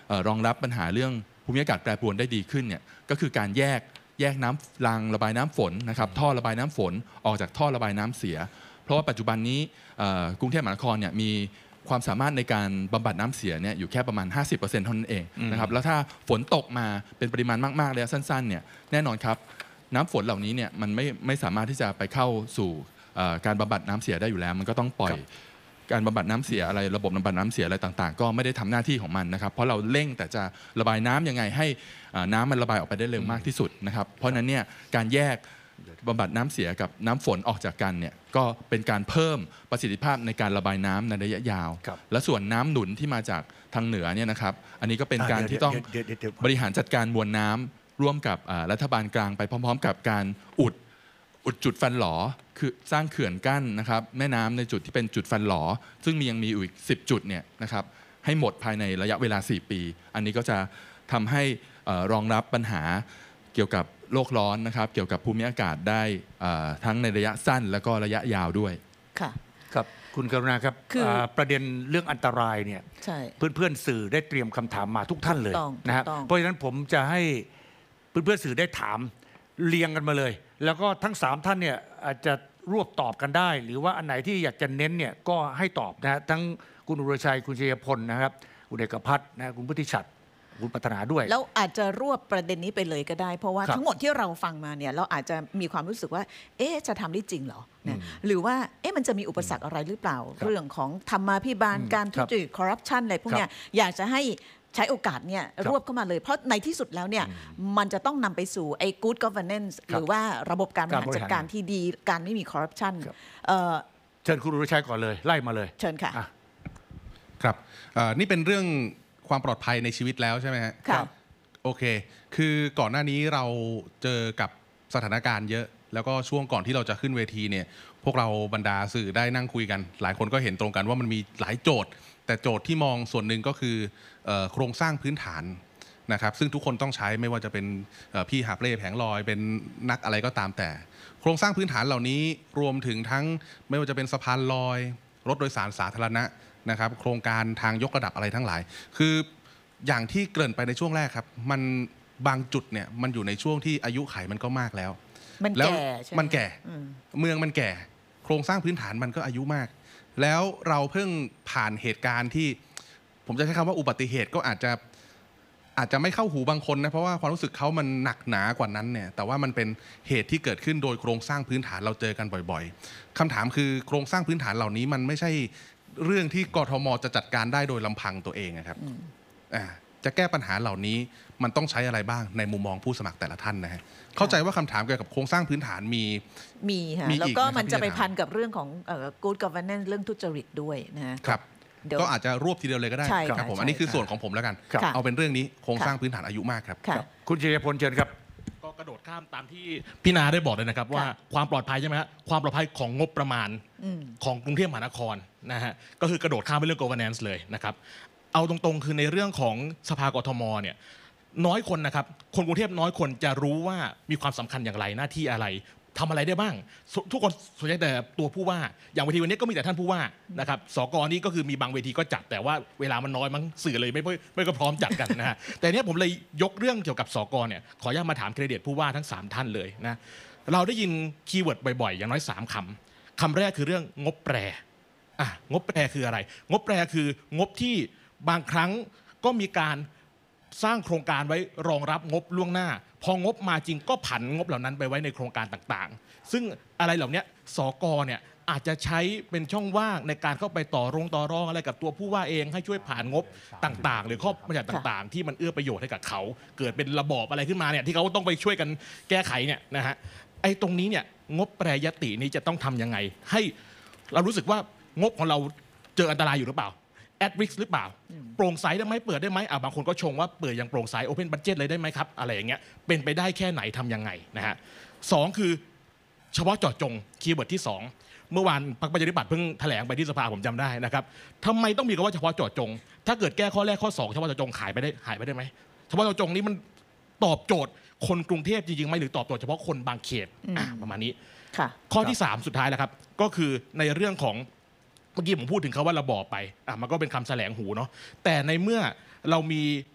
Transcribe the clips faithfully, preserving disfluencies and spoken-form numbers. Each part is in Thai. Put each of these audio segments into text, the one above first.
รองรับปัญหาเรื่องภูมิอากาศแปรปรวนได้ดีขึ้นเนี่ยก็คือการแยกแยกน้ำรางระบายน้ำฝนนะครับท่อระบายน้ำฝนออกจากท่อระบายน้ำเสียเพราะว่าปัจจุบันนี้กรุงเทพมหานครเนี่ยมีความสามารถในการบำบัดน้ำเสียเนี่ยอยู่แค่ประมาณ ห้าสิบเปอร์เซ็นต์ เท่านั้นเองนะครับแล้วถ้าฝนตกมาเป็นปริมาณมากๆระยะสั้นๆเนี่ยแน่นอนครับน้ำฝนเหล่านี้เนี่ยมันไม่ไม่สามารถที่จะไปเข้าสู่การบำบัดน้ำเสียได้อยู่แล้วมันก็ต้องปล่อยการบำบัดน้ำเสียอะไรระบบบำบัดน้ำเสียอะไรต่างๆก็ไม่ได้ทำหน้าที่ของมันนะครับเพราะเราเร่งแต่จะระบายน้ำยังไงให้น้ำมันระบายออกไปได้เร็วมากที่สุดนะครับเพราะฉะนั้นเนี่ยการแยกบำบัดน้ำเสียกับน้ำฝนออกจากกันเนี่ยก็เป็นการเพิ่มประสิทธิภาพในการระบายน้ำในระยะยาวและส่วนน้ำหนุนที่มาจากทางเหนือเนี่ยนะครับอันนี้ก็เป็นการที่ต้องบริหารจัดการมวลน้ำร่วมกับรัฐบาลกลางไปพร้อมๆกับการอุดอุดจุดฟันหลอคือสร้างเขื่อนกั้นนะครับแม่น้ำในจุดที่เป็นจุดฟันหลอซึ่งมียังมีอีกสิบจุดเนี่ยนะครับให้หมดภายในระยะเวลาสี่ปีอันนี้ก็จะทำให้รองรับปัญหาเกี่ยวกับโลกร้อนนะครับเกี่ยวกับภูมิอากาศได้ทั้งในระยะสั้นและก็ระยะยาวด้วยค่ะครับคุณกรุณาครับประเด็นเรื่องอันตรายเนี่ยเพื่อนๆสื่อได้เตรียมคำถามมาทุกท่านเลยนะฮะเพราะฉะนั้นผมจะให้เพื่อนๆสื่อได้ถามเรียงกันมาเลยแล้วก็ทั้งสามท่านเนี่ยอาจจะรวบตอบกันได้หรือว่าอันไหนที่อยากจะเน้นเนี่ยก็ให้ตอบนะฮะทั้งคุณอุรชัยคุณชัยพลนะครับคุณเอกพัฒน์นะคุณพุทธิชัดคุณปัฒนาด้วยแล้วอาจจะรวบประเด็นนี้ไปเลยก็ได้เพราะว่าทั้งหมดที่เราฟังมาเนี่ยเราอาจจะมีความรู้สึกว่าเอ๊ะจะทำได้จริงเหรอนะหรือว่าเอ๊ะมันจะมีอุปสรรคอะไรหรือเปล่าเรื่องของธรรมาภิบาลการทุจริตคอร์รัปชันอะไรพวกเนี้ยอยากจะให้ใช้โอกาสเนี่ยรวบเข้ามาเลยเพราะในที่สุดแล้วเนี่ยมันจะต้องนำไปสู่ไอ้ good governance หรือว่าระบบการบริหารจัดการที่ดีการไม่มีคอร์รัปชันเชิญคุณอุรชัยก่อนเลยไล่มาเลยเชิญค่ะครับนี่เป็นเรื่องความปลอดภัยในชีวิตแล้วใช่ไหมฮะครับโอเคคือก่อนหน้านี้เราเจอกับสถานการณ์เยอะแล้วก็ช่วงก่อนที่เราจะขึ้นเวทีเนี่ยพวกเราบรรดาสื่อได้นั่งคุยกันหลายคนก็เห็นตรงกันว่ามันมีหลายโจทย์แต่โจทย์ที่มองส่วนหนึ่งก็คือโครงสร้างพื้นฐานนะครับซึ่งทุกคนต้องใช้ไม่ว่าจะเป็นพี่หาบเล่แผงลอยเป็นนักอะไรก็ตามแต่โครงสร้างพื้นฐานเหล่านี้รวมถึงทั้งไม่ว่าจะเป็นสะพานลอยรถโดยสารสาธารณะนะครับโครงการทางยกระดับอะไรทั้งหลายคืออย่างที่เกริ่นไปในช่วงแรกครับมันบางจุดเนี่ยมันอยู่ในช่วงที่อายุไขมันก็มากแล้วมันแก่ใช่ไหมมันแก่เมืองมันแก่โครงสร้างพื้นฐานมันก็อายุมากแล้วเราเพิ่งผ่านเหตุการณ์ที่ผมจะใช้คำว่าอุบัติเหตุก็อาจจะอาจจะไม่เข้าหูบางคนนะเพราะว่าความรู้สึกเขามันหนักหนากว่านั้นเนี่ยแต่ว่ามันเป็นเหตุที่เกิดขึ้นโดยโครงสร้างพื้นฐานเราเจอกันบ่อยๆคำถามคือโครงสร้างพื้นฐานเหล่านี้มันไม่ใช่เรื่องที่กทม.จะจัดการได้โดยลำพังตัวเองนะครับจะแก้ปัญหาเหล่านี้มันต้องใช้อะไรบ้างในมุมมองผู้สมัครแต่ละท่านนะฮะเข้าใจว่าคำถามเกี่ยวกับโครงสร้างพื้นฐานมีมีค่ะแล้วก็มันจะไปพันกับเรื่องของ good governance เรื่องทุจริตด้วยนะครับก็อาจจะรวบทีเดียวเลยก็ได้ครับผมอันนี้คือส่วนของผมแล้วกันเอาเป็นเรื่องนี้โครงสร้างพื้นฐานอายุมากครับคุณชัยพลเชิญครับก็กระโดดข้ามตามที่พี่นาได้บอกเลยนะครับว่าความปลอดภัยใช่ไหมฮะความปลอดภัยของงบประมาณของกรุงเทพมหานครนะฮะก็คือกระโดดข้ามไปเรื่อง governance เลยนะครับเอาตรงๆคือในเรื่องของสภากทม.เนี่ยน้อยคนนะครับคนกรุงเทพน้อยคนจะรู้ว่ามีความสำคัญอย่างไรหน้าที่อะไรทำอะไรได้บ้างทุกคนสนใจแต่ตัวผู้ว่าอย่างเวทีวันนี้ก็มีแต่ท่านผู้ว่านะครับสก.นี่ก็คือมีบางเวทีก็จัดแต่ว่าเวลามันน้อยมั้งสื่อเลยไม่ไม่ก็พร้อมจัดกันนะฮะแต่เนี้ยผมเลยยกเรื่องเกี่ยวกับสก.เนี่ยขออนุญาตมาถามเครดิตผู้ว่าทั้งสามท่านเลยนะเราได้ยินคีย์เวิร์ดบ่อยๆอย่างน้อยสามคำคำแรกคือเรื่องงบแปรอ่ะงบแปรคืออะไรงบแปรคืองบที่บางครั้งก็มีการสร้างโครงการไว้รองรับงบล่วงหน้าพองบมาจริงก็ผันงบเหล่านั้นไปไว้ในโครงการต่างๆซึ่งอะไรเหล่านี้สก.เนี่ยอาจจะใช้เป็นช่องว่างในการเข้าไปต่อรองต่อรองอะไรกับตัวผู้ว่าเองให้ช่วยผ่านงบต่างๆหรือข้อบัญญัติต่างๆที่มันเอื้อประโยชน์ให้กับเขาเกิดเป็นระบอบอะไรขึ้นมาเนี่ยที่เขาต้องไปช่วยกันแก้ไขเนี่ยนะฮะไอ้ตรงนี้เนี่ยงบแปรยตินี้จะต้องทำยังไงให้เรารู้สึกว่างบของเราเจออันตรายอยู่หรือเปล่าแอดริสหรือเปล่าโปร่งใสได้ไหมเปิดได้ไหมอ่ะบางคนก็ชงว่าเปิดอย่างโปร่งใสโอเพนบัดเจ็ตเลยได้ไหมครับอะไรอย่างเงี้ยเป็นไปได้แค่ไหนทำยังไงนะฮะสองคือเฉพาะเจาะจงคีย์เวิร์ดที่สองเมื่อวานพรรคประชาธิปัตย์เพิ่งแถลงไปที่สภาผมจำได้นะครับทำไมต้องมีคำว่าเฉพาะเจาะจงถ้าเกิดแก้ข้อแรกข้อสองเฉพาะเจาะจงขายไปได้หายไปได้ไหมเฉพาะเจาะจงนี้มันตอบโจทย์คนกรุงเทพจริงๆไหมหรือตอบโจทย์เฉพาะคนบางเขตอ่ะประมาณนี้ข้อที่สามสุดท้ายแล้วครับก็คือในเรื่องของเมื่อกี้ผมพูดถึงคำว่าระบอบไปอ่ะมันก็เป็นคำแสลงหูเนาะแต่ในเมื่อเรามี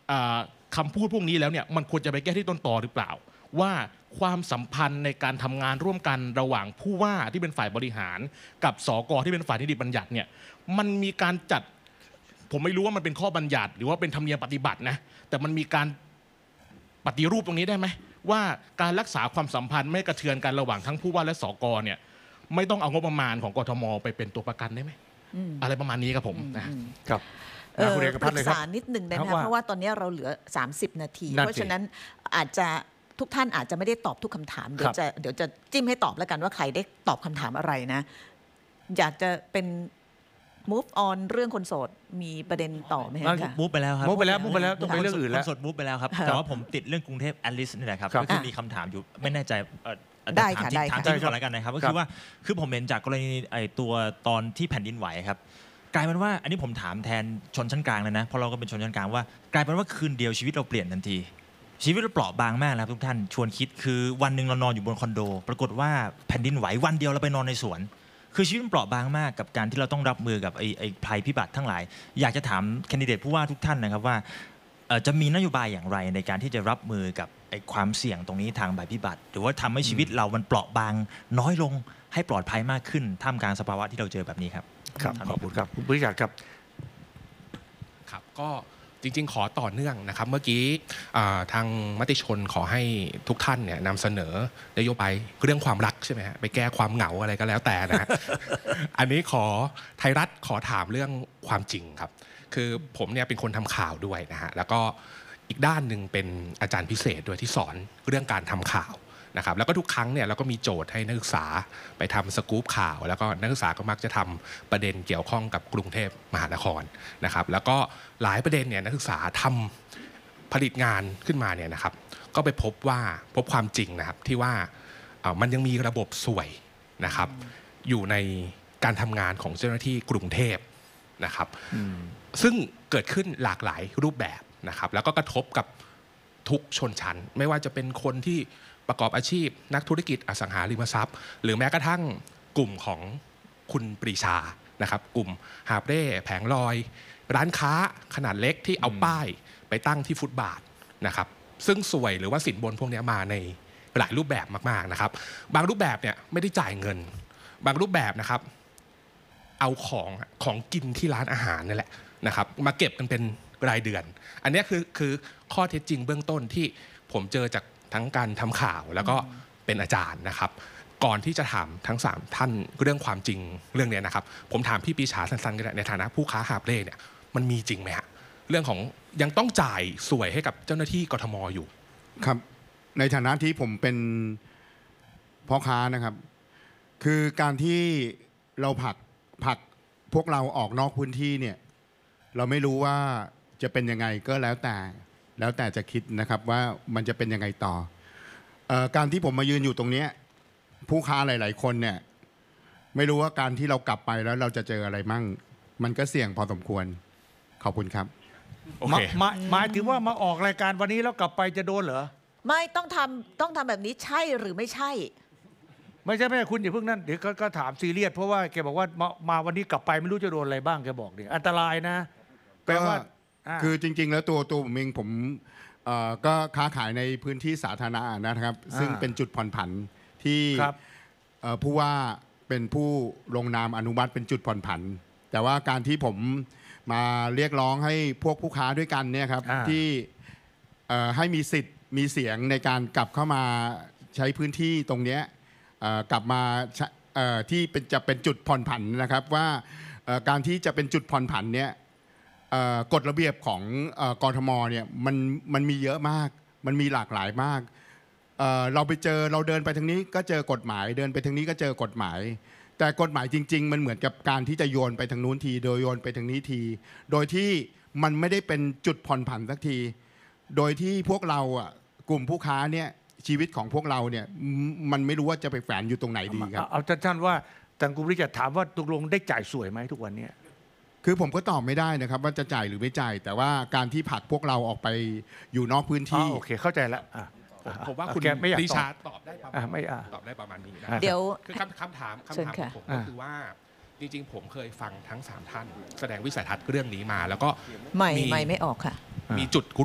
คำพูดพวกนี้แล้วเนี่ยมันควรจะไปแก้ที่ต้นตอหรือเปล่าว่าความสัมพันธ์ในการทำงานร่วมกันระหว่างผู้ว่าที่เป็นฝ่ายบริหารกับสกที่เป็นฝ่ายนิติบัญญัติเนี่ยมันมีการจัดผมไม่รู้ว่ามันเป็นข้อบัญญัติหรือว่าเป็นธรรมเนียมปฏิบัตินะแต่มันมีการปฏิรูปตรงนี้ได้ไหมว่าการรักษาความสัมพันธ์ไม่กระเทือนกันระหว่างทั้งผู้ว่าและสกเนี่ยไม่ต้องเอางบประมาณของกทมไปเป็นตัวประกันได้ไหมอะไรประมาณนี้ครับผมนะครับเออปรึกษานิดหนึ่งได้ไหมเพราะว่าตอนนี้เราเหลือสามสิบนาทีเพราะฉะนั้นอาจจะทุกท่านอาจจะไม่ได้ตอบทุกคำถามเดี๋ยวจะเดี๋ยวจะจิ้มให้ตอบแล้วกันว่าใครได้ตอบคำถามอะไรนะอยากจะเป็น move on เรื่องคนโสดมีประเด็นต่อไหมคะ move ไปแล้วครับ move ไปแล้ว move ไปแล้วต้องไปเรื่องอื่นแล้วคนโสด move ไปแล้วครับแต่ว่าผมติดเรื่องกรุงเทพ Alice นี่แหละครับก็คือมีคำถามอยู่ไม่แน่ใจได้ค่ะได้ค่ะถามที่ก่อนแล้วกันนะครับก็คือว่าคือผมเห็นจากกรณีไอ้ตัวตอนที่แผ่นดินไหวครับกลายเป็นว่าอันนี้ผมถามแทนชนชั้นกลางเลยนะเพราะเราก็เป็นชนชั้นกลางว่ากลายเป็นว่าคืนเดียวชีวิตเราเปลี่ยนทันทีชีวิตเราเปราะบางมากแล้วทุกท่านชวนคิดคือวันหนึ่งเรานอนอยู่บนคอนโดปรากฏว่าแผ่นดินไหววันเดียวเราไปนอนในสวนคือชีวิตมันเปราะบางมากกับการที่เราต้องรับมือกับไอ้ไอ้ภัยพิบัติทั้งหลายอยากจะถามแคนดิเดตผู้ว่าทุกท่านนะครับว่าจะมีนโยบายอย่างไรในการที่จะรับมือกับไอ้ความเสี่ยงตรงนี้ทางภัยพิบัติหรือว่าทำให้ชีวิตเรามันเปราะบางน้อยลงให้ปลอดภัยมากขึ้นท่ามกลางสภาวะที่เราเจอแบบนี้ครับครับขอบคุณครับคุณบริจาคครับครับก็จริงๆขอต่อเนื่องนะครับเมื่อกี้ทางมติชนขอให้ทุกท่านเนี่ยนำเสนอนโยบายเรื่องความรักใช่ไหมฮะไปแก้ความเหงาอะไรก็แล้วแต่นะฮะ อันนี้ขอไทยรัฐขอถามเรื่องความจริงครับคือผมเนี่ยเป็นคนทำข่าวด้วยนะฮะแล้วก็อีกด้านหนึ่งเป็นอาจารย์พิเศษด้วยที่สอนเรื่องการทำข่าวนะครับแล้วก็ทุกครั้งเนี่ยเราก็มีโจทย์ให้นักศึกษาไปทำสกู๊ปข่าวแล้วก็นักศึกษาก็มักจะทำประเด็นเกี่ยวข้องกับกรุงเทพมหานครนะครับแล้วก็หลายประเด็นเนี่ยนักศึกษาทำผลิตงานขึ้นมาเนี่ยนะครับก็ไปพบว่าพบความจริงนะครับที่ว่ามันยังมีระบบสวยนะครับอยู่ในการทำงานของเจ้าหน้าที่กรุงเทพนะครับซึ่งเกิดขึ้นหลากหลายรูปแบบนะครับแล้วก็กระทบกับทุกชนชั้นไม่ว่าจะเป็นคนที่ประกอบอาชีพนักธุรกิจอสังหาริมทรัพย์หรือแม้กระทั่งกลุ่มของคุณปรีชานะครับกลุ่มหาบเร่แผงลอยร้านค้าขนาดเล็กที่เอาป้ายไปตั้งที่ฟุตบาทนะครับซึ่งสวยหรือว่าสินบนพวกนี้มาในหลายรูปแบบมากๆนะครับบางรูปแบบเนี่ยไม่ได้จ่ายเงินบางรูปแบบนะครับเอาของของกินที่ร้านอาหารนี่แหละนะครับมาเก็บกันเป็นรายเดือนอันนี้คือคือข้อเท็จจริงเบื้องต้นที่ผมเจอจากทั้งการทำข่าวแล้วก็เป็นอาจารย์นะครับก่อนที่จะถามทั้งสามท่านเรื่องความจริงเรื่องนี้นะครับผมถามพี่ปรีชาสั้นๆก็ได้ในฐานะผู้ค้าหาบเร่เนี่ยมันมีจริงไหมฮะเรื่องของยังต้องจ่ายสวยให้กับเจ้าหน้าที่กทมอยู่ครับในฐานะที่ผมเป็นพ่อค้านะครับคือการที่เราผลักผลักพวกเราออกนอกพื้นที่เนี่ยเราไม่รู้ว่าจะเป็นยังไงก็แล้วแต่แล้วแต่จะคิดนะครับว่ามันจะเป็นยังไงต่อเอ่อการที่ผมมายืนอยู่ตรงนี้ผู้ค้าหลายๆคนเนี่ยไม่รู้ว่าการที่เรากลับไปแล้วเราจะเจออะไรมั่งมันก็เสี่ยงพอสมควรขอบคุณครับโอเคหมายถึงว่ามาออกรายการวันนี้แล้วกลับไปจะโดนเหรอไม่ต้องทำต้องทำแบบนี้ใช่หรือไม่ใช่ไม่ใช่ไม่ใช่คุณอย่าเพิ่งนั่นเดี๋ยวก็ถามซีเรียสเพราะว่าแกบอกว่ามามาวันนี้กลับไปไม่รู้จะโดนอะไรบ้างแกบอกดิอันตรายนะแปลว่าคือจริงๆแล้วตัวตัวผมเองผมก็ค้าขายในพื้นที่สาธารณะนะครับซึ่งเป็นจุดผ่อนผันที่ผู้ว่าเป็นผู้ลงนามอนุมัติเป็นจุดผ่อนผันแต่ว่าการที่ผมมาเรียกร้องให้พวกผู้ค้าด้วยกันเนี่ยครับที่ให้มีสิทธิ์มีเสียงในการกลับเข้ามาใช้พื้นที่ตรงนี้กลับมาที่เป็นจะเป็นจุดผ่อนผันนะครับว่าการที่จะเป็นจุดผ่อนผันเนี่ยกฎระเบียบของกทมเนี่ยมันมันมีเยอะมากมันมีหลากหลายมากเอ่อเราไปเจอเราเดินไปทางนี้ก็เจอกฎหมายเดินไปทางนี้ก็เจอกฎหมายแต่กฎหมายจริงๆมันเหมือนกับการที่จะโยนไปทางนู้นทีโดยโยนไปทางนี้ทีโดยที่มันไม่ได้เป็นจุดผ่อนผันสักทีโดยที่พวกเราอ่ะกลุ่มผู้ค้าเนี่ยชีวิตของพวกเราเนี่ยมันไม่รู้ว่าจะไปแฝงอยู่ตรงไหนดีครับเอาท่านว่าทางกลุ่มนี้จะถามว่าตกลงได้จ่ายสวยไหมทุกวันนี้คือผมก็ตอบไม่ได้นะครับว่าจะจ่ายหรือไม่จ่ายแต่ว่าการที่ผลักพวกเราออกไปอยู่นอกพื้นที่โอเคเข้าใจแล้วผมว่าคุณปรีชาตอบได้ประมาณตอบได้ประมาณนี้นะเดี๋ยวคือคำคำถามคำถามของผมก็คือว่าจริงๆผมเคยฟังทั้งสามท่านแสดงวิสัยทัศน์เรื่องนี้มาแล้วก็ไม่ไม่ไม่ออกค่ะมีจุด